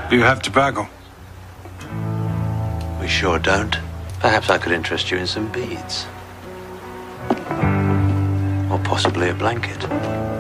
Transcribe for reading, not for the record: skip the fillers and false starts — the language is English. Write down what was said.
Do you have tobacco? We sure don't. Perhaps I could interest you in some beads. Or possibly a blanket.